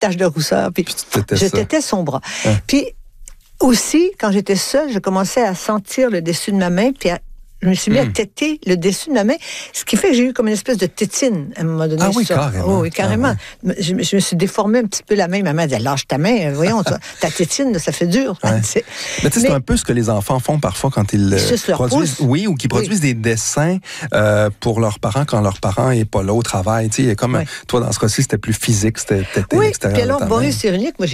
tache de rousseur. Puis je tétais son bras. Hein. Puis aussi, quand j'étais seule, je commençais à sentir le dessus de ma main, puis je me suis mis à téter le dessus de ma main, ce qui fait que j'ai eu comme une espèce de tétine à un moment donné. Ah oui, carrément. Oh, oui, carrément. Ah, ouais. Je me suis déformé un petit peu la main. Ma main disait, lâche ta main, voyons, ta tétine, ça fait dur. Ouais. Mais tu sais, c'est un peu ce que les enfants font parfois quand ils produisent, ou qui produisent des dessins pour leurs parents quand leurs parents n'est pas là au travail. Tu sais, il y a comme, toi, dans ce cas-ci, c'était plus physique, c'était l'extérieur. Puis alors, Boris Cyrulnik, moi,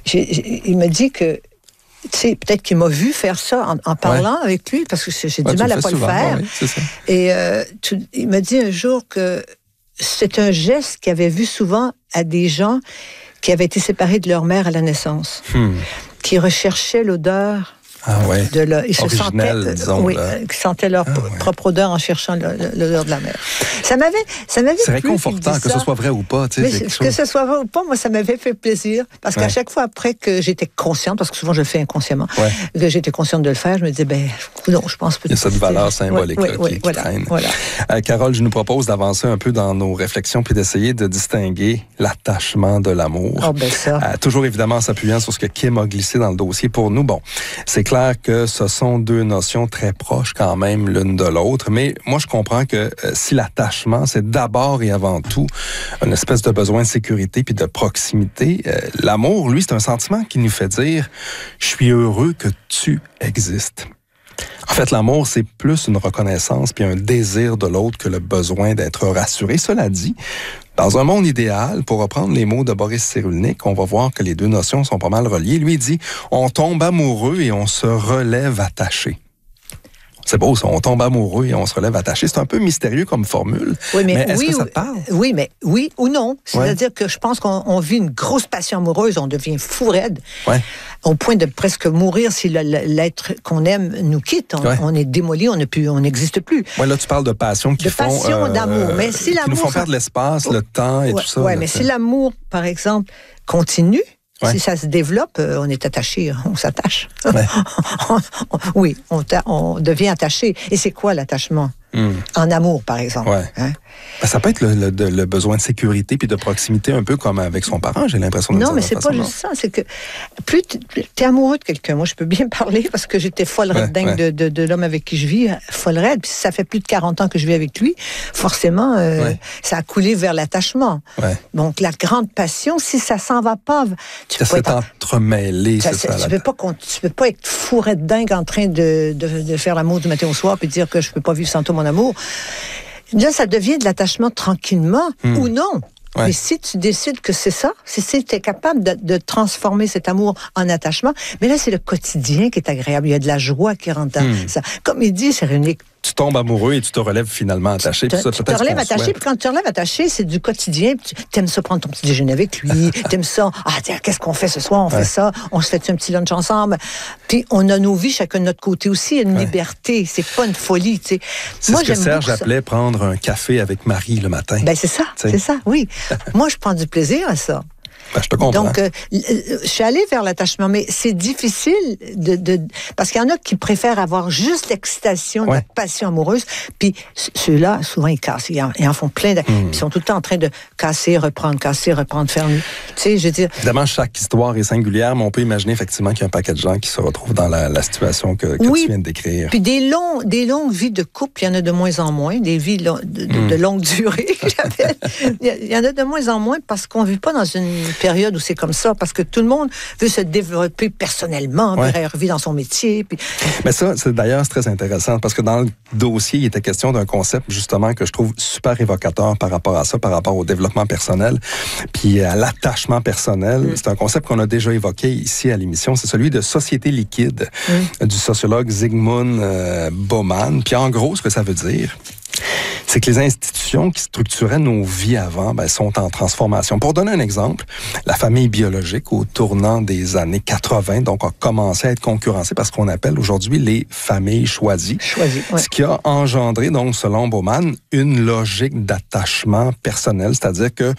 il m'a dit que tu sais, peut-être qu'il m'a vu faire ça en parlant avec lui, parce que j'ai du mal à pas souvent, le faire. Oui, c'est ça. Et il m'a dit un jour que c'est un geste qu'il avait vu souvent à des gens qui avaient été séparés de leur mère à la naissance, qui recherchaient l'odeur. Ah ouais. Ils se sentaient, disons. Qui sentaient leur propre odeur en cherchant l'odeur de la mère. Ça m'avait c'est réconfortant que ce soit vrai ou pas. Tu sais, que ce soit vrai ou pas, moi, ça m'avait fait plaisir. Parce qu'à chaque fois après que j'étais consciente, parce que souvent je le fais inconsciemment, que j'étais consciente de le faire, je me disais, non, je pense peut-être. Il y a cette valeur symbolique qui traîne. Voilà. Carole, je nous propose d'avancer un peu dans nos réflexions puis d'essayer de distinguer l'attachement de l'amour. Oh, ben ça. Toujours évidemment en s'appuyant sur ce que Kim a glissé dans le dossier pour nous. Bon, c'est clair que ce sont deux notions très proches quand même l'une de l'autre, mais moi je comprends que si l'attachement c'est d'abord et avant tout une espèce de besoin de sécurité puis de proximité, l'amour, lui, c'est un sentiment qui nous fait dire « je suis heureux que tu existes ». En fait, l'amour, c'est plus une reconnaissance puis un désir de l'autre que le besoin d'être rassuré. Cela dit, dans un monde idéal, pour reprendre les mots de Boris Cyrulnik, on va voir que les deux notions sont pas mal reliées. Lui, il dit « on tombe amoureux et on se relève attaché ». C'est beau, ça. On tombe amoureux et on se relève attaché. C'est un peu mystérieux comme formule. Oui, mais est-ce que ça te parle? Oui, mais oui ou non. C'est-à-dire que je pense qu'on vit une grosse passion amoureuse, on devient fou raide, au point de presque mourir si l'être qu'on aime nous quitte. On est démoli, on n'existe plus. Oui, là, tu parles de passion qui font... passion, d'amour. Mais si l'amour... Qui nous font perdre l'espace, le temps et tout ça. Oui, mais si l'amour, par exemple, continue, si ça se développe, on est attaché, on s'attache. Oui, on devient attaché. Et c'est quoi l'attachement? En amour, par exemple. Hein? Ça peut être le besoin de sécurité puis de proximité, un peu comme avec son parent, j'ai l'impression de Non, mais c'est pas juste ça. C'est que plus t'es amoureux de quelqu'un, moi je peux bien parler parce que j'étais folle raide dingue de l'homme avec qui je vis, folle raide. Puis ça fait plus de 40 ans que je vis avec lui. Forcément, ça a coulé vers l'attachement. Donc la grande passion, si ça s'en va pas, ça s'est entremêlé. Tu peux pas être fou raide dingue en train de faire l'amour du matin au soir puis dire que je peux pas vivre sans toi mon amour. Là, ça devient de l'attachement tranquillement ou non. Mais si tu décides que c'est ça, si tu es capable de transformer cet amour en attachement, mais là, c'est le quotidien qui est agréable. Il y a de la joie qui rentre dans ça. Comme il dit, c'est unique. Tu tombes amoureux et tu te relèves finalement attaché. Tu te relèves attaché, puis quand tu te relèves attaché, c'est du quotidien. Tu aimes ça prendre ton petit déjeuner avec lui. Tu aimes ça. Ah, tiens, qu'est-ce qu'on fait ce soir? On fait ça. On se fait un petit lunch ensemble. Puis on a nos vies chacun de notre côté aussi. Il y a une liberté. C'est pas une folie. Tu sais. C'est moi, ce que Serge appelait prendre un café avec Marie le matin. Ben c'est ça. C'est ça, oui. Moi, je prends du plaisir à ça. Ben, je te comprends. Donc, je suis allée vers l'attachement, mais c'est difficile parce qu'il y en a qui préfèrent avoir juste l'excitation de la passion amoureuse, puis ceux-là, souvent, ils cassent. Ils en font plein. Ils sont tout le temps en train de casser, reprendre, faire mieux. Tu sais, je veux dire... Évidemment, chaque histoire est singulière, mais on peut imaginer effectivement qu'il y a un paquet de gens qui se retrouvent dans la situation que tu viens de décrire. Puis des longues vies de couple, il y en a de moins en moins. Des vies de longue durée, j'appelle. Il y en a de moins en moins parce qu'on ne vit pas dans une période où c'est comme ça, parce que tout le monde veut se développer personnellement, vit dans son métier. Puis... Mais ça, c'est très intéressant, parce que dans le dossier, il était question d'un concept, justement, que je trouve super évocateur par rapport à ça, par rapport au développement personnel, puis à l'attachement personnel. C'est un concept qu'on a déjà évoqué ici à l'émission, c'est celui de société liquide du sociologue Zygmunt Bauman. Puis en gros, ce que ça veut dire, c'est que les institutions qui structuraient nos vies avant sont en transformation. Pour donner un exemple, la famille biologique, au tournant des années 80, donc a commencé à être concurrencée par ce qu'on appelle aujourd'hui les familles choisies. Ce qui a engendré, donc, selon Bauman, une logique d'attachement personnel, c'est-à-dire que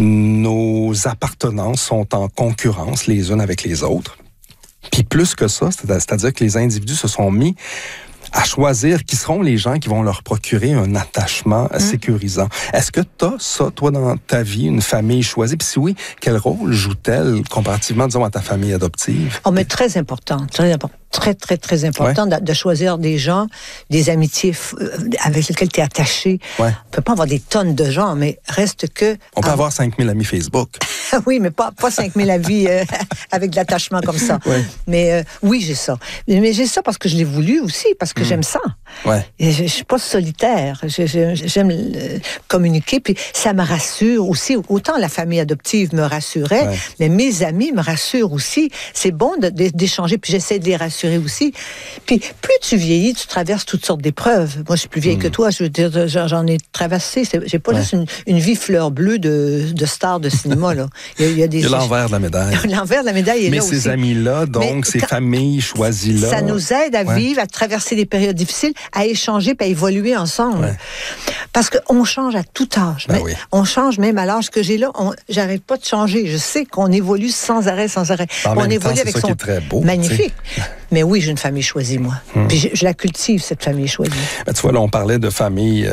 nos appartenances sont en concurrence les unes avec les autres. Puis plus que ça, c'est-à-dire que les individus se sont mis à choisir qui seront les gens qui vont leur procurer un attachement sécurisant. Est-ce que tu as ça, toi, dans ta vie, une famille choisie? Puis si oui, quel rôle joue-t-elle comparativement, disons, à ta famille adoptive? Oh, mais très important, très important. Très, très, très important de choisir des gens, des amitiés avec lesquels tu es attaché. Ouais. On peut pas avoir des tonnes de gens, mais reste que... On peut avoir 5000 amis Facebook. Oui, mais pas 5000 amis avec de l'attachement comme ça. Ouais. Mais oui, j'ai ça. Mais j'ai ça parce que je l'ai voulu aussi, parce que j'aime ça. Ouais. Et je suis pas solitaire. J'aime communiquer, puis ça me rassure aussi. Autant la famille adoptive me rassurait, mais mes amis me rassurent aussi. C'est bon d'échanger, puis j'essaie de les rassurer aussi. Puis, plus tu vieillis, tu traverses toutes sortes d'épreuves. Moi, je suis plus vieille que toi. Je veux dire, j'en ai traversé. J'ai pas juste une vie fleur bleue de star de cinéma, là. Il y a l'envers de la médaille. L'envers de la médaille est là aussi. Mais ces amis-là, donc, ces familles choisies-là. Ça nous aide à vivre, à traverser des périodes difficiles, à échanger puis à évoluer ensemble. Ouais. Parce qu'on change à tout âge. Ben oui. On change même à l'âge que j'ai là. J'arrête pas de changer. Je sais qu'on évolue sans arrêt, sans arrêt. On évolue avec son... qui est très beau. Magnifique. Mais oui, j'ai une famille choisie, moi. Puis je la cultive, cette famille choisie. Ben, tu vois, là, on parlait de famille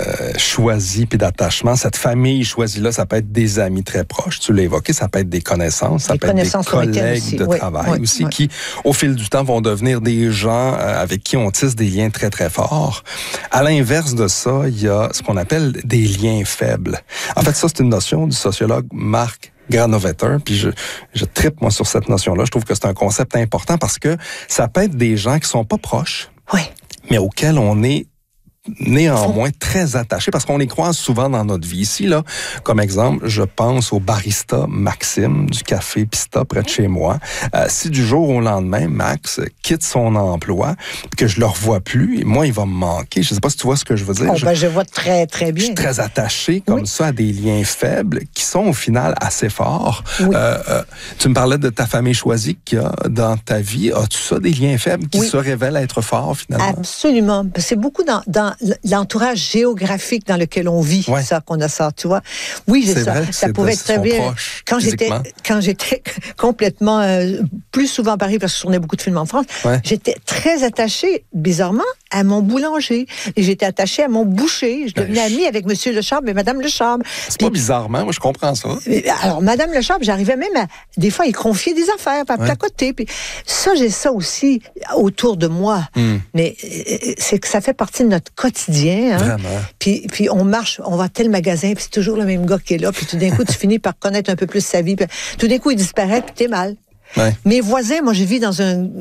choisie puis d'attachement. Cette famille choisie-là, ça peut être des amis très proches. Tu l'as évoqué, ça peut être des connaissances, ça peut être des collègues de travail aussi qui, au fil du temps, vont devenir des gens avec qui on tisse des liens très, très forts. À l'inverse de ça, il y a ce qu'on appelle des liens faibles. En fait, ça, c'est une notion du sociologue Mark Granovetter, puis je trippe, moi, sur cette notion-là. Je trouve que c'est un concept important parce que ça peut être des gens qui sont pas proches, mais auxquels on est néanmoins très attachés parce qu'on les croise souvent dans notre vie. Ici, là, comme exemple, je pense au barista Maxime du café Pista près de chez moi. Si du jour au lendemain, Max quitte son emploi, que je le revois plus, et moi, il va me manquer. Je sais pas si tu vois ce que je veux dire. Je vois très, très bien. Je suis très attaché comme ça à des liens faibles qui sont au final assez forts. Oui. Tu me parlais de ta famille choisie qu'il y a dans ta vie. As-tu ça, des liens faibles qui se révèlent être forts finalement? Absolument. C'est beaucoup dans l'entourage géographique dans lequel on vit, ça qu'on a ça, tu vois. Oui, j'ai ça. Vrai, ça pouvait être très bien. Quand j'étais complètement plus souvent à Paris parce que je tournais beaucoup de films en France, j'étais très attachée, bizarrement, à mon boulanger. Et j'étais attachée à mon boucher. Je devenais amie avec Monsieur Lecharme et Madame Lecharme. C'est pas bizarrement, moi je comprends ça. Alors, Madame Lecharme, j'arrivais même à, des fois, y confier des affaires, à placoter. Puis ça, j'ai ça aussi autour de moi. Mais c'est que ça fait partie de notre quotidien. Hein? Vraiment. Puis on marche, on va à tel magasin, puis c'est toujours le même gars qui est là. Puis tout d'un coup, tu finis par connaître un peu plus sa vie. Puis tout d'un coup, il disparaît, puis t'es mal. Mes voisins, moi, je vis dans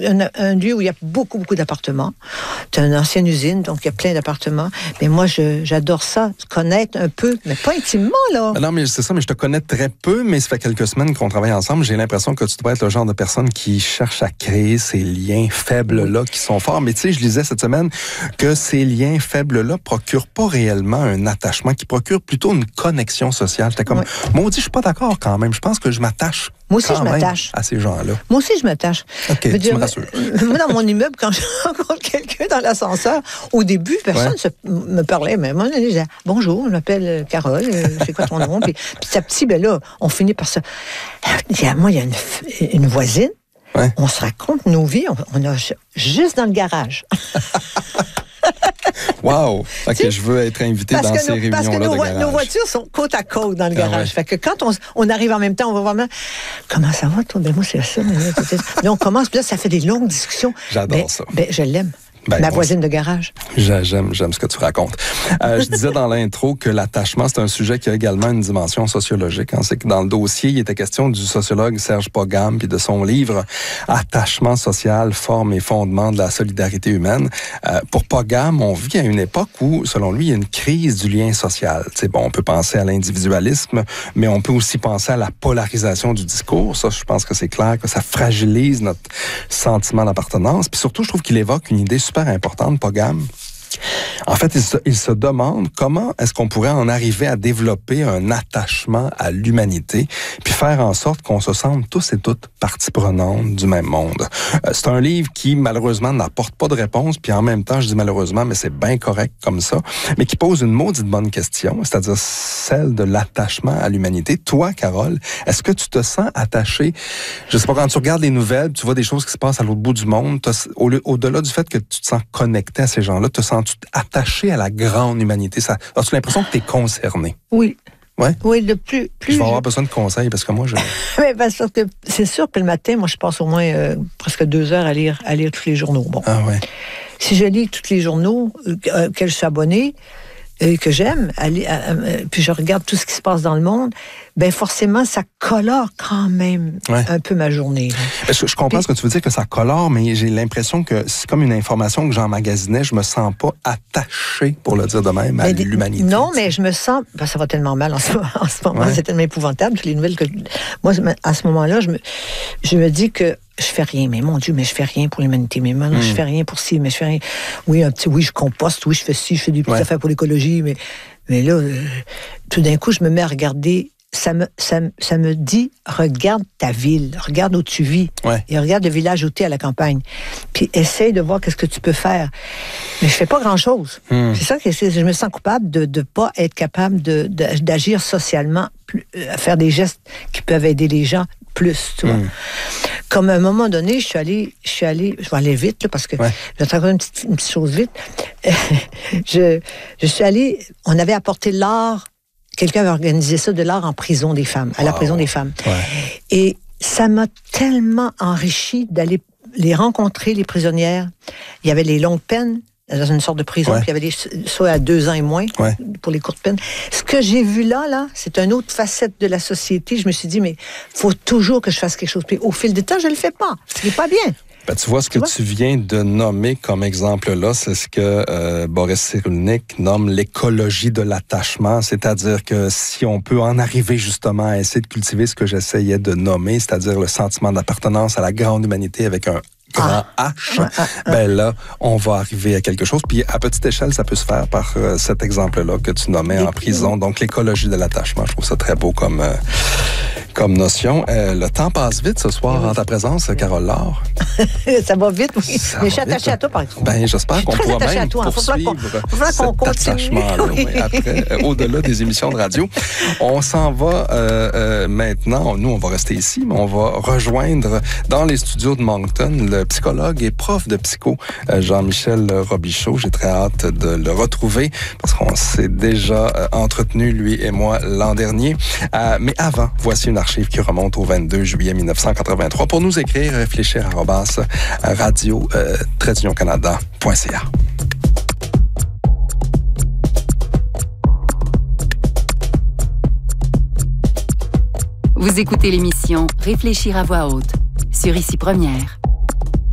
un lieu où il y a beaucoup, beaucoup d'appartements. C'est une ancienne usine, donc il y a plein d'appartements. Mais moi, j'adore ça, connaître un peu, mais pas intimement, là. Non, mais c'est ça, mais je te connais très peu, mais ça fait quelques semaines qu'on travaille ensemble. J'ai l'impression que tu dois être le genre de personne qui cherche à créer ces liens faibles-là qui sont forts. Mais tu sais, je lisais cette semaine que ces liens faibles-là procurent pas réellement un attachement, qui procurent plutôt une connexion sociale. J'étais comme, maudit, je suis pas d'accord quand même. Je pense que je m'attache. Moi aussi, je m'attache à ces gens-là. Moi aussi, je m'attache. OK, tu me rassures. Moi, dans mon immeuble, quand je rencontre quelqu'un dans l'ascenseur, au début, personne me parlait, mais moi, je disais, bonjour, je m'appelle Carole, c'est quoi ton nom? Puis petit à petit, ben là, on finit par ça. Moi, il y a une voisine, on se raconte nos vies, on a juste dans le garage. Wow! OK, je veux être invité dans ces réunions-là de garage. Parce que nos voitures sont côte à côte dans le garage. Fait que quand on arrive en même temps, on va vraiment... Comment ça va, toi? Ben moi, c'est ça. Là, on commence, puis là, ça fait des longues discussions. J'adore ça. Ben, je l'aime. Ma voisine de garage. J'aime ce que tu racontes. Je disais dans l'intro que l'attachement, c'est un sujet qui a également une dimension sociologique. C'est que dans le dossier, il était question du sociologue Serge Pogam puis de son livre « Attachement social, forme et fondement de la solidarité humaine ». Pour Pogam, on vit à une époque où, selon lui, il y a une crise du lien social. On peut penser à l'individualisme, mais on peut aussi penser à la polarisation du discours. Ça, je pense que c'est clair que ça fragilise notre sentiment d'appartenance. Puis surtout, je trouve qu'il évoque une idée super importante, Pogam. En fait, il se demande comment est-ce qu'on pourrait en arriver à développer un attachement à l'humanité, puis faire en sorte qu'on se sente tous et toutes partie prenante du même monde. C'est un livre qui, malheureusement, n'apporte pas de réponse, puis en même temps, je dis malheureusement, mais c'est bien correct comme ça, mais qui pose une maudite bonne question, c'est-à-dire celle de l'attachement à l'humanité. Toi, Carole, est-ce que tu te sens attaché? Je sais pas, quand tu regardes les nouvelles, tu vois des choses qui se passent à l'autre bout du monde, au-delà du fait que tu te sens connecté à ces gens-là, te sens-tu attaché à la grande humanité? As-tu l'impression que tu es concerné? Oui. Ouais? Oui, le plus je vais avoir besoin de conseils parce que moi, Mais parce que c'est sûr que le matin, moi, je passe au moins presque 2 heures à lire tous les journaux. Bon. Ah ouais. Si je lis tous les journaux auxquels je suis abonnée, que j'aime, puis je regarde tout ce qui se passe dans le monde, ben forcément, ça colore quand même un peu ma journée. Je comprends ce que tu veux dire, que ça colore, mais j'ai l'impression que c'est comme une information que j'emmagasinais. Je me sens pas attaché, pour le dire de même, à l'humanité. Non, mais je me sens... Ben, ça va tellement mal en ce moment. C'est tellement épouvantable, toutes les nouvelles que... Moi, à ce moment-là, je me dis que je fais rien, mais mon Dieu, mais je fais rien pour l'humanité, mais non, je fais rien pour ci, mais je fais rien. Oui, je composte, oui, je fais ci, je fais des petites affaires pour l'écologie, mais là, tout d'un coup, je me mets à regarder, ça me dit, regarde ta ville, regarde où tu vis, et regarde le village où tu es à la campagne, puis essaye de voir qu'est-ce que tu peux faire. Mais je fais pas grand-chose. C'est ça que je me sens coupable de pas être capable d'agir socialement, à faire des gestes qui peuvent aider les gens plus, tu vois. Comme à un moment donné, je vais aller vite, là, parce que je vais te raconter une petite chose vite. je suis allée, on avait apporté l'art, quelqu'un avait organisé ça, de l'art en prison des femmes, à la prison des femmes. Et ça m'a tellement enrichi d'aller les rencontrer, les prisonnières. Il y avait les longues peines, dans une sorte de prison, puis il y avait soit à 2 ans et moins, pour les courtes peines. Ce que j'ai vu là, c'est une autre facette de la société. Je me suis dit, mais faut toujours que je fasse quelque chose. Puis au fil du temps, je le fais pas. Ce qui n'est pas bien. Ben, tu vois, ce que tu viens de nommer comme exemple-là, c'est ce que Boris Cyrulnik nomme l'écologie de l'attachement. C'est-à-dire que si on peut en arriver justement à essayer de cultiver ce que j'essayais de nommer, c'est-à-dire le sentiment d'appartenance à la grande humanité avec un grand H, ben là, on va arriver à quelque chose. Puis à petite échelle, ça peut se faire par cet exemple-là que tu nommais en prison. Donc l'écologie de l'attachement, je trouve ça très beau comme notion. Le temps passe vite ce soir en ta présence, Carole Laure. Ça va vite, oui. Mais je suis attachée à toi, par exemple. Ben, j'espère qu'on pourra même poursuivre cet attachement-là après, au-delà des émissions de radio. On s'en va maintenant. Nous, on va rester ici, mais on va rejoindre dans les studios de Moncton le psychologue et prof de psycho, Jean-Michel Robichaud. J'ai très hâte de le retrouver parce qu'on s'est déjà entretenu, lui et moi, l'an dernier. Mais avant, voici une archive qui remonte au 22 juillet 1983. Pour nous écrire, réfléchir @radio-canada.ca. Vous écoutez l'émission Réfléchir à voix haute sur Ici Première.